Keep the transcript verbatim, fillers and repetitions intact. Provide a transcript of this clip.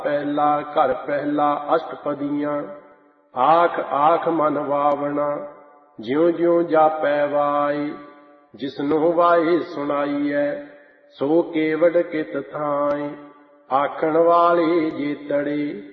ਪਹਿਲਾ ਘਰ ਪਹਿਲਾ ਅਸ਼ਟਪਦੀਆਂ। ਆਖ ਆਖ ਮਨ ਵਾਵਣਾ ਜਿਉ ਜਿਉ ਜਾਪੈ ਵਾਏ। ਜਿਸਨੂੰ ਵਾਏ ਸੁਣਾਈਐ ਸੋ ਕੇਵਡ ਕਿਤ ਥਾਏ। ਆਖਣ ਵਾਲੇ ਜੇਤੜੇ